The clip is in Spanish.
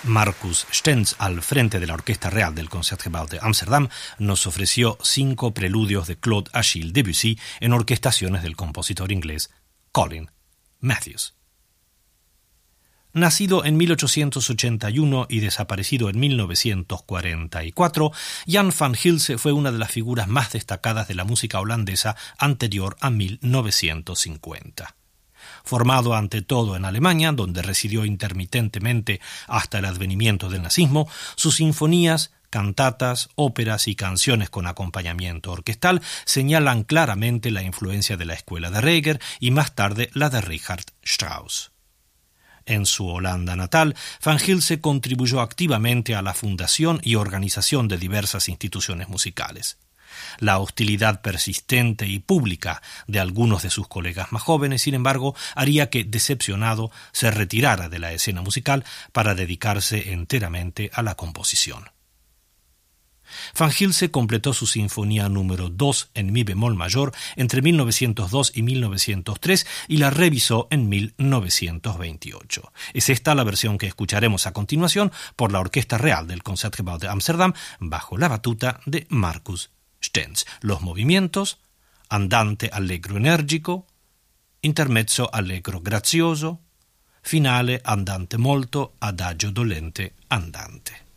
Marcus Stenz, al frente de la Orquesta Real del Concertgebouw de Ámsterdam, nos ofreció 5 preludios de Claude Achille Debussy en orquestaciones del compositor inglés Colin Matthews. Nacido en 1881 y desaparecido en 1944, Jan van Gilse fue una de las figuras más destacadas de la música holandesa anterior a 1950. Formado ante todo en Alemania, donde residió intermitentemente hasta el advenimiento del nazismo, sus sinfonías, cantatas, óperas y canciones con acompañamiento orquestal señalan claramente la influencia de la escuela de Reger y más tarde la de Richard Strauss. En su Holanda natal, Van Gilse contribuyó activamente a la fundación y organización de diversas instituciones musicales. La hostilidad persistente y pública de algunos de sus colegas más jóvenes, sin embargo, haría que, decepcionado, se retirara de la escena musical para dedicarse enteramente a la composición. Van Gilse completó su sinfonía número 2 en mi bemol mayor entre 1902 y 1903 y la revisó en 1928. Es esta la versión que escucharemos a continuación por la Orquesta Real del Concertgebouw de Ámsterdam bajo la batuta de Marcus Stenz. Los movimientos: andante allegro energico, intermezzo allegro grazioso, finale andante molto adagio dolente andante.